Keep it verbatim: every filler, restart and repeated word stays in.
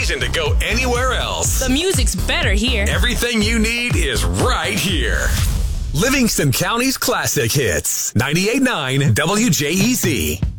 reason to go anywhere else. The music's better here. Everything you need is right here. Livingston County's classic hits. ninety-eight point nine W J E Z.